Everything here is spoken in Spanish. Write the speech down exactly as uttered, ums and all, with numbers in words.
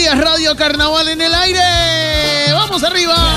días, Radio Carnaval en el aire. ¡Vamos arriba!